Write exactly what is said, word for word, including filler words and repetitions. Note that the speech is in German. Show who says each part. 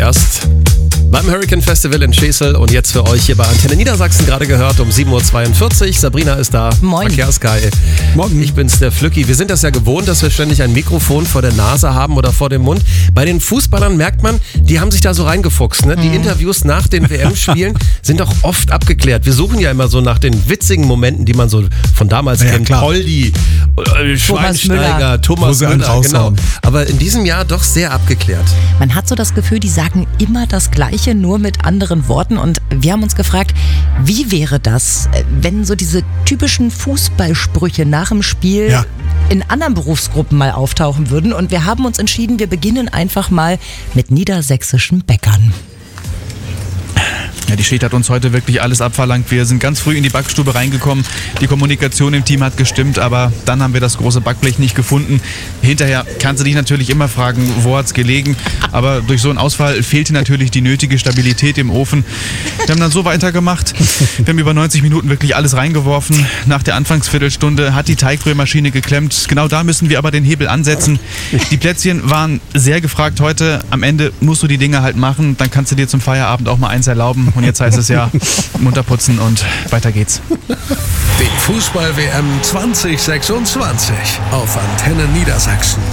Speaker 1: erst beim Hurricane Festival in Schesel und jetzt für euch hier bei Antenne Niedersachsen gerade gehört um sieben Uhr zweiundvierzig. Sabrina ist da.
Speaker 2: Moin.
Speaker 1: Verkehrskai.
Speaker 3: Morgen.
Speaker 1: Ich bin's, der Flücki. Wir sind das ja gewohnt, dass wir ständig ein Mikrofon vor der Nase haben oder vor dem Mund. Bei den Fußballern merkt man, die haben sich da so reingefuchst. Ne? Die
Speaker 2: Mhm.
Speaker 1: Interviews nach den W M-Spielen sind auch oft abgeklärt. Wir suchen ja immer so nach den witzigen Momenten, die man so von damals
Speaker 3: Ja,
Speaker 1: kennt.
Speaker 3: klar.
Speaker 1: Poldi, äh, Schweinsteiger,
Speaker 3: Wo
Speaker 1: Thomas
Speaker 3: sie einen
Speaker 1: Müller. Genau.
Speaker 3: raushauen.
Speaker 1: Aber in diesem Jahr doch sehr abgeklärt.
Speaker 2: Man hat so das Gefühl, die sagen immer das Gleiche, nur mit anderen Worten. Und wir haben uns gefragt, wie wäre das, wenn so diese typischen Fußballsprüche nach dem Spiel
Speaker 3: Ja.
Speaker 2: in anderen Berufsgruppen mal auftauchen würden. Und wir haben uns entschieden, wir beginnen einfach mal mit niedersächsischen Bäckern.
Speaker 4: Ja, die Schicht hat uns heute wirklich alles abverlangt. Wir sind ganz früh in die Backstube reingekommen. Die Kommunikation im Team hat gestimmt, aber dann haben wir das große Backblech nicht gefunden. Hinterher kannst du dich natürlich immer fragen, wo hat's gelegen. Aber durch so einen Ausfall fehlte natürlich die nötige Stabilität im Ofen. Wir haben dann so weitergemacht. Wir haben über neunzig Minuten wirklich alles reingeworfen. Nach der Anfangsviertelstunde hat die Teigbrühmaschine geklemmt. Genau da müssen wir aber den Hebel ansetzen. Die Plätzchen waren sehr gefragt heute. Am Ende musst du die Dinge halt machen. Dann kannst du dir zum Feierabend auch mal eins erlauben. Und jetzt heißt es ja, munter putzen und weiter geht's.
Speaker 5: Die Fußball-W M zwanzig sechsundzwanzig auf Antenne Niedersachsen.